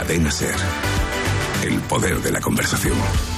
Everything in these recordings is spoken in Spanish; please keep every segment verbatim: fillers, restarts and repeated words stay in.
Cadena SER. El poder de la conversación.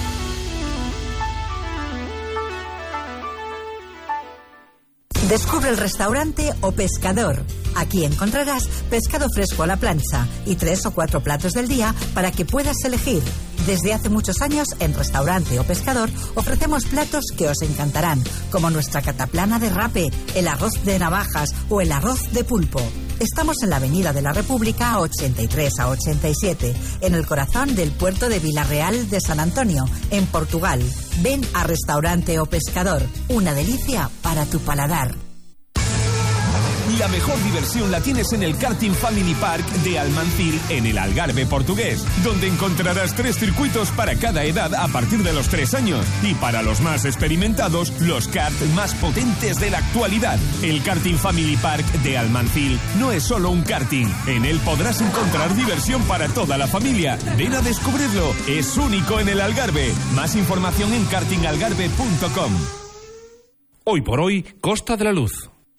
Descubre el restaurante O Pescador. Aquí encontrarás pescado fresco a la plancha y tres o cuatro platos del día para que puedas elegir. Desde hace muchos años, en Restaurante O Pescador, ofrecemos platos que os encantarán, como nuestra cataplana de rape, el arroz de navajas o el arroz de pulpo. Estamos en la Avenida de la República ochenta y tres a ochenta y siete, en el corazón del puerto de Vilarreal de San Antonio, en Portugal. Ven a Restaurante O Pescador, una delicia para tu paladar. La mejor diversión la tienes en el Karting Family Park de Almancil, en el Algarve portugués, donde encontrarás tres circuitos para cada edad a partir de los tres años. Y para los más experimentados, los karts más potentes de la actualidad. El Karting Family Park de Almancil no es solo un karting. En él podrás encontrar diversión para toda la familia. Ven a descubrirlo. Es único en el Algarve. Más información en karting algarve punto com. Hoy por hoy, Costa de la Luz.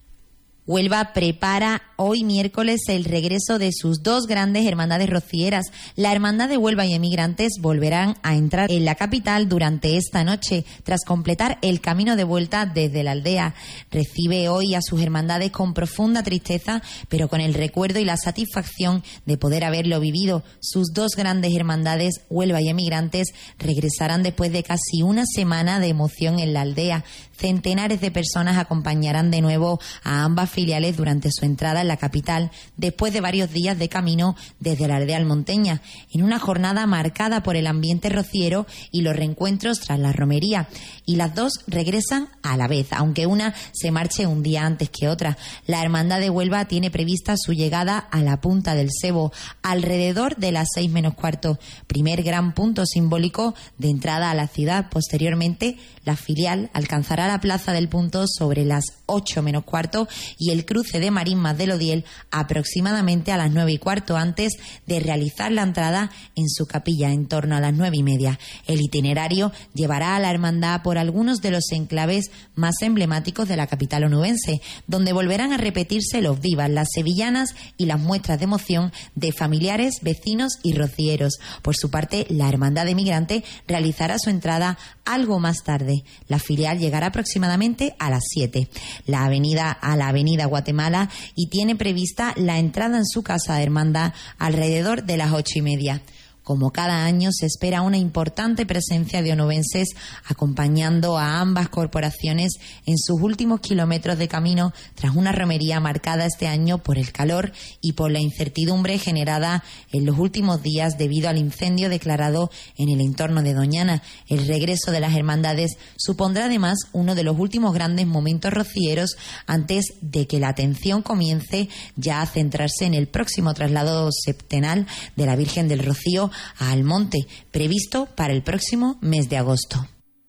Huelva prepara hoy miércoles el regreso de sus dos grandes hermandades rocieras. La Hermandad de Huelva y Emigrantes volverán a entrar en la capital durante esta noche, tras completar el camino de vuelta desde la aldea. Recibe hoy a sus hermandades con profunda tristeza, pero con el recuerdo y la satisfacción de poder haberlo vivido. Sus dos grandes hermandades, Huelva y Emigrantes, regresarán después de casi una semana de emoción en la aldea. Centenares de personas acompañarán de nuevo a ambas filiales durante su entrada en la capital, después de varios días de camino desde la aldea almonteña, en una jornada marcada por el ambiente rociero y los reencuentros tras la romería. Y las dos regresan a la vez, aunque una se marche un día antes que otra. La Hermandad de Huelva tiene prevista su llegada a la Punta del Sebo, alrededor de las seis menos cuarto, primer gran punto simbólico de entrada a la ciudad. Posteriormente, la filial alcanzará la Plaza del Punto sobre las ocho menos cuarto y el cruce de Marismas del Odiel aproximadamente a las nueve y cuarto, antes de realizar la entrada en su capilla en torno a las nueve y media. El itinerario llevará a la hermandad por algunos de los enclaves más emblemáticos de la capital onubense, donde volverán a repetirse los vivas, las sevillanas y las muestras de emoción de familiares, vecinos y rocieros. Por su parte, la Hermandad de Migrante realizará su entrada algo más tarde. La filial llegará aproximadamente a las siete. La avenida a la avenida Guatemala y tiene prevista la entrada en su casa de hermandad alrededor de las ocho y media. Como cada año, se espera una importante presencia de onubenses acompañando a ambas corporaciones en sus últimos kilómetros de camino, tras una romería marcada este año por el calor y por la incertidumbre generada en los últimos días debido al incendio declarado en el entorno de Doñana. El regreso de las hermandades supondrá además uno de los últimos grandes momentos rocieros antes de que la atención comience ya a centrarse en el próximo traslado septenal de la Virgen del Rocío a Almonte, previsto para el próximo mes de agosto.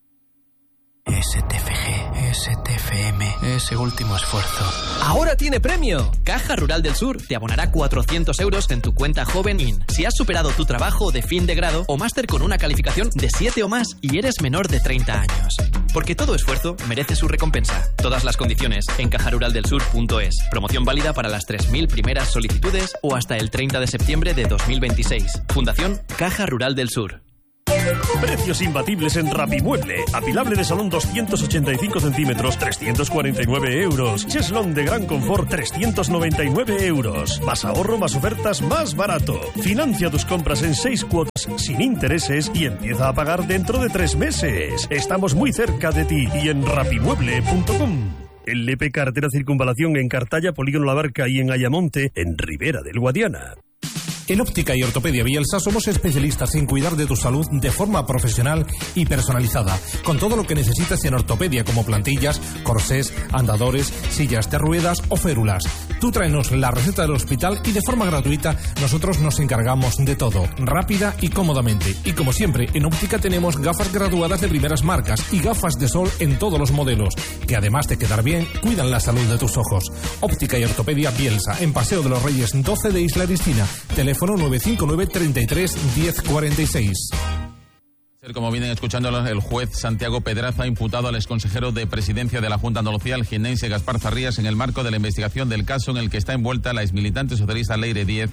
S T F G, S T F M, ese último esfuerzo. ¡Ahora tiene premio! Caja Rural del Sur te abonará cuatrocientos euros en tu cuenta Joven In si has superado tu trabajo de fin de grado o máster con una calificación de siete o más y eres menor de treinta años. Porque todo esfuerzo merece su recompensa. Todas las condiciones en caja rural del sur punto es. Promoción válida para las tres mil primeras solicitudes o hasta el treinta de septiembre de dos mil veintiséis. Fundación Caja Rural del Sur. Precios imbatibles en Rapimueble. Apilable de salón doscientos ochenta y cinco centímetros, trescientos cuarenta y nueve euros. Cheslón de gran confort, trescientos noventa y nueve euros. Más ahorro, más ofertas, más barato. Financia tus compras en seis cuotas sin intereses y empieza a pagar dentro de tres meses. Estamos muy cerca de ti y en rapimueble punto com. L P Carretera Circunvalación en Cartaya, Polígono La Barca y en Ayamonte, en Ribera del Guadiana. En Óptica y Ortopedia Bielsa somos especialistas en cuidar de tu salud de forma profesional y personalizada, con todo lo que necesitas en ortopedia como plantillas, corsés, andadores, sillas de ruedas o férulas. Tú tráenos la receta del hospital y de forma gratuita nosotros nos encargamos de todo, rápida y cómodamente. Y como siempre, en Óptica tenemos gafas graduadas de primeras marcas y gafas de sol en todos los modelos, que además de quedar bien, cuidan la salud de tus ojos. Óptica y Ortopedia Bielsa, en Paseo de los Reyes doce de Isla Cristina. Teléfono nueve cinco nueve, treinta y tres, diez cuarenta y seis. Como vienen escuchando, el juez Santiago Pedraza ha imputado al exconsejero de Presidencia de la Junta de Andalucía, el jiennense Gaspar Zarrías, en el marco de la investigación del caso en el que está envuelta la exmilitante socialista Leire Díez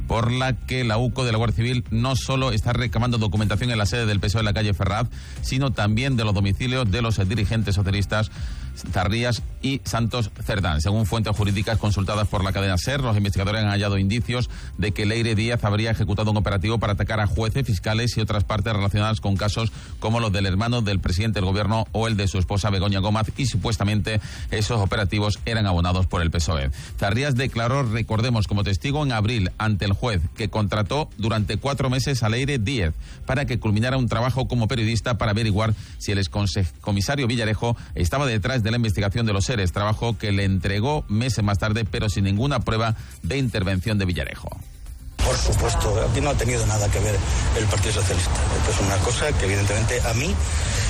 por la que la U C O de la Guardia Civil no solo está reclamando documentación en la sede del P S O E en la calle Ferraz, sino también de los domicilios de los dirigentes socialistas Tarrías y Santos Cerdán. Según fuentes jurídicas consultadas por la cadena SER, los investigadores han hallado indicios de que Leire Díaz habría ejecutado un operativo para atacar a jueces, fiscales y otras partes relacionadas con casos como los del hermano del presidente del gobierno o el de su esposa Begoña Gómez, y supuestamente esos operativos eran abonados por el P S O E. Tarrías declaró, recordemos, como testigo en abril ante el juez que contrató durante cuatro meses a Leire Díaz para que culminara un trabajo como periodista para averiguar si el excomisario Villarejo estaba detrás de la investigación de los seres, trabajo que le entregó meses más tarde, pero sin ninguna prueba de intervención de Villarejo. Por supuesto, aquí no ha tenido nada que ver el Partido Socialista. Esto es una cosa que evidentemente a mí,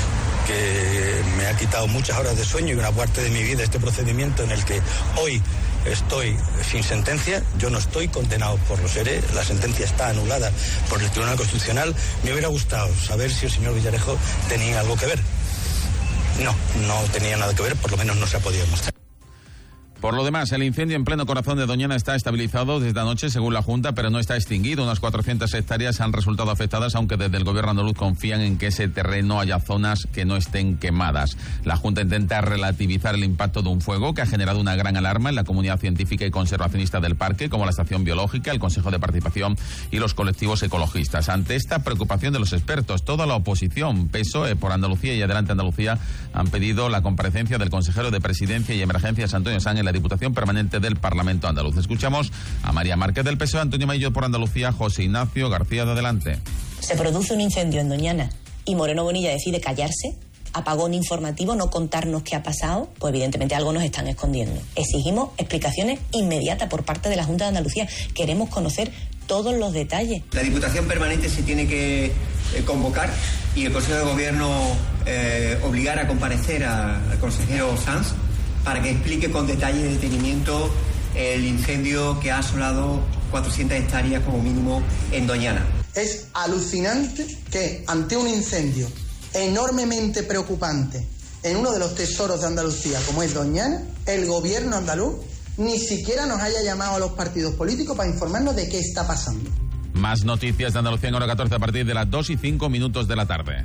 que me ha quitado muchas horas de sueño y una parte de mi vida este procedimiento en el que hoy estoy sin sentencia, yo no estoy condenado por los ERE, la sentencia está anulada por el Tribunal Constitucional. Me hubiera gustado saber si el señor Villarejo tenía algo que ver. No, no tenía nada que ver, por lo menos no se ha podido mostrar. Por lo demás, el incendio en pleno corazón de Doñana está estabilizado desde anoche, según la Junta, pero no está extinguido. Unas cuatrocientas hectáreas han resultado afectadas, aunque desde el gobierno andaluz confían en que ese terreno haya zonas que no estén quemadas. La Junta intenta relativizar el impacto de un fuego que ha generado una gran alarma en la comunidad científica y conservacionista del parque, como la Estación Biológica, el Consejo de Participación y los colectivos ecologistas. Ante esta preocupación de los expertos, toda la oposición, P S O E por Andalucía y Adelante Andalucía, han pedido la comparecencia del consejero de Presidencia y Emergencias, Antonio Sanz, en la Diputación Permanente del Parlamento Andaluz. Escuchamos a María Márquez del P S O E, Antonio Maillo por Andalucía, José Ignacio García de Adelante. Se produce un incendio en Doñana y Moreno Bonilla decide callarse, apagón informativo, no contarnos qué ha pasado, pues evidentemente algo nos están escondiendo. Exigimos explicaciones inmediatas por parte de la Junta de Andalucía. Queremos conocer todos los detalles. La Diputación Permanente se tiene que eh, convocar y el Consejo de Gobierno eh, obligar a comparecer a, al consejero Sanz para que explique con detalle y detenimiento el incendio que ha asolado cuatrocientas hectáreas como mínimo en Doñana. Es alucinante que ante un incendio enormemente preocupante en uno de los tesoros de Andalucía, como es Doñana, el gobierno andaluz ni siquiera nos haya llamado a los partidos políticos para informarnos de qué está pasando. Más noticias de Andalucía en hora catorce a partir de las dos y cinco minutos de la tarde.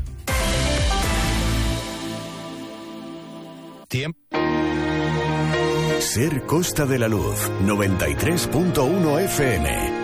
Tiempo. Ser Costa de la Luz, noventa y tres punto uno F M.